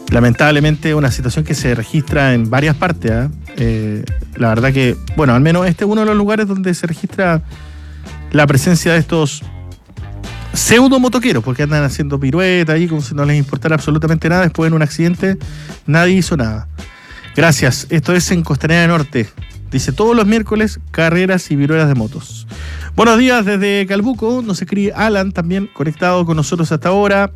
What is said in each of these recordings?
Lamentablemente una situación que se registra en varias partes, la verdad que, bueno, al menos este es uno de los lugares donde se registra la presencia de estos pseudo motoqueros, porque andan haciendo piruetas ahí como si no les importara absolutamente nada. Después en un accidente nadie hizo nada. Gracias, esto es en Costanera Norte. Dice, todos los miércoles, carreras y piruetas de motos. Buenos días desde Calbuco, nos escribe Alan, también conectado con nosotros hasta ahora.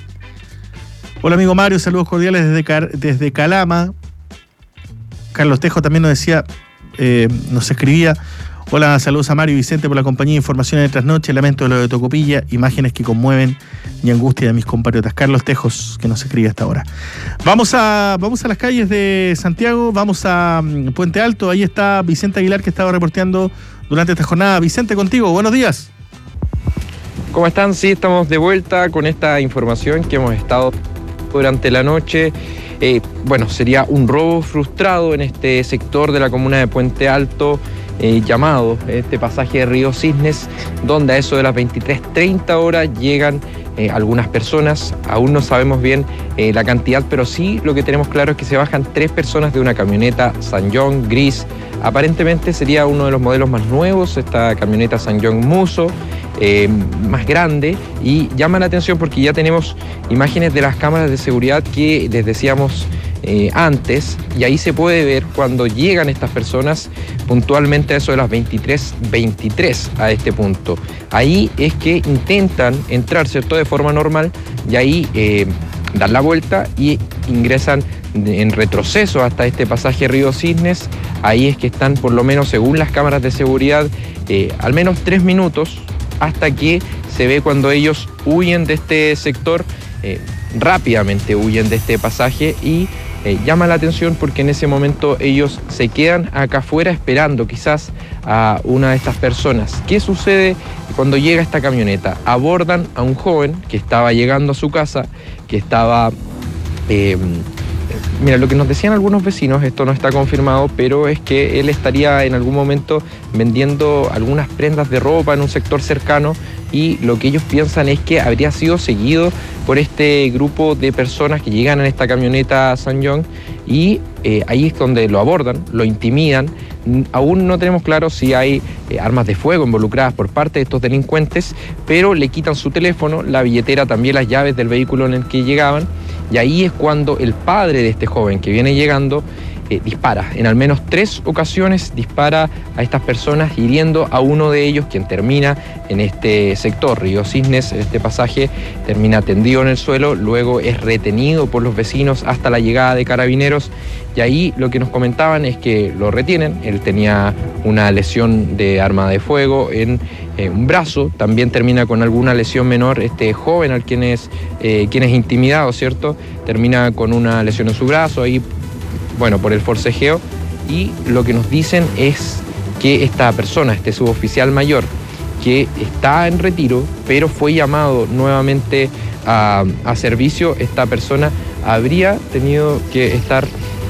Hola amigo Mario, saludos cordiales desde Calama. Carlos Tejo también nos decía, nos escribía, hola, saludos a Mario y Vicente por la compañía de información de trasnoche, lamento de lo de Tocopilla, imágenes que conmueven y angustia de mis compatriotas. Carlos Tejos, que nos escribe hasta ahora. Vamos a las calles de Santiago, vamos a Puente Alto, ahí está Vicente Aguilar que estaba reporteando durante esta jornada. Vicente, contigo, buenos días. ¿Cómo están? Sí, estamos de vuelta con esta información que hemos estado durante la noche. Sería un robo frustrado en este sector de la comuna de Puente Alto, llamado este pasaje de Río Cisnes, donde a eso de las 23:30 horas llegan algunas personas. Aún no sabemos bien la cantidad, pero sí lo que tenemos claro es que se bajan 3 personas de una camioneta Sanyong gris. Aparentemente sería uno de los modelos más nuevos, esta camioneta Sanyong Muso, más grande, y llama la atención porque ya tenemos imágenes de las cámaras de seguridad que les decíamos antes, y ahí se puede ver cuando llegan estas personas puntualmente a eso de las 23:23 a este punto. Ahí es que intentan entrar, ¿cierto?, de forma normal, y ahí dan la vuelta y ingresan en retroceso hasta este pasaje Río Cisnes. Ahí es que están, por lo menos según las cámaras de seguridad, al menos 3 minutos hasta que se ve cuando ellos huyen de este sector, rápidamente huyen de este pasaje, y llama la atención porque en ese momento ellos se quedan acá afuera esperando quizás a una de estas personas. ¿Qué sucede cuando llega esta camioneta? Abordan a un joven que estaba llegando a su casa, que estaba... Mira, lo que nos decían algunos vecinos, esto no está confirmado, pero es que él estaría en algún momento vendiendo algunas prendas de ropa en un sector cercano, y lo que ellos piensan es que habría sido seguido por este grupo de personas que llegan en esta camioneta Sanyong, y ahí es donde lo abordan, lo intimidan. Aún no tenemos claro si hay armas de fuego involucradas por parte de estos delincuentes, pero le quitan su teléfono, la billetera, también las llaves del vehículo en el que llegaban, y ahí es cuando el padre de este joven que viene llegando dispara. En al menos 3 ocasiones dispara a estas personas, hiriendo a uno de ellos, quien termina en este sector, Río Cisnes, este pasaje, termina tendido en el suelo, luego es retenido por los vecinos hasta la llegada de carabineros, y ahí lo que nos comentaban es que lo retienen. Él tenía una lesión de arma de fuego en un brazo, también termina con alguna lesión menor. Este joven al quien es intimidado, ¿cierto?, termina con una lesión en su brazo, ahí, bueno, por el forcejeo. Y lo que nos dicen es que esta persona, este suboficial mayor, que está en retiro, pero fue llamado nuevamente a servicio, esta persona habría tenido que estar,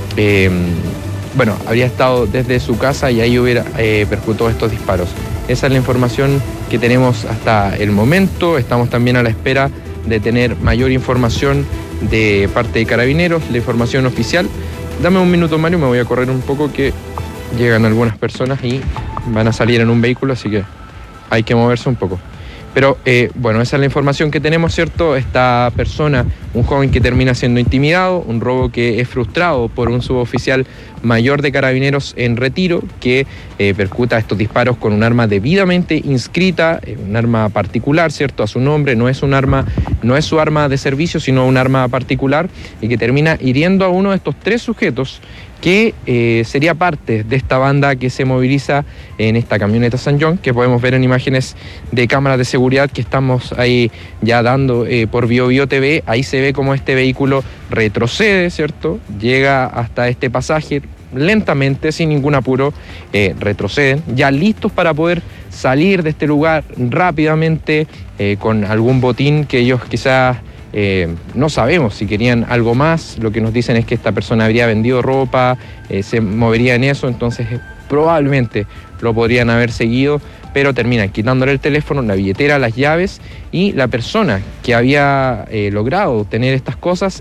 habría estado desde su casa y ahí hubiera percutado estos disparos. Esa es la información que tenemos hasta el momento. Estamos también a la espera de tener mayor información de parte de Carabineros, la información oficial. Dame un minuto, Mario, me voy a correr un poco, que llegan algunas personas y van a salir en un vehículo, así que hay que moverse un poco. Pero esa es la información que tenemos, ¿cierto? Esta persona, un joven que termina siendo intimidado, un robo que es frustrado por un suboficial mayor de Carabineros en retiro, que percuta estos disparos con un arma debidamente inscrita, un arma particular, ¿cierto?, a su nombre. No es su arma de servicio, sino un arma particular, y que termina hiriendo a uno de estos 3 sujetos que sería parte de esta banda que se moviliza en esta camioneta Sanyong, que podemos ver en imágenes de cámaras de seguridad que estamos ahí ya dando por BioBio TV. Ahí se ve cómo este vehículo retrocede, ¿cierto?, llega hasta este pasaje lentamente, sin ningún apuro, retroceden, ya listos para poder salir de este lugar rápidamente, con algún botín que ellos quizás... no sabemos si querían algo más. Lo que nos dicen es que esta persona habría vendido ropa, se movería en eso, entonces probablemente lo podrían haber seguido, pero terminan quitándole el teléfono, la billetera, las llaves, y la persona que había logrado tener estas cosas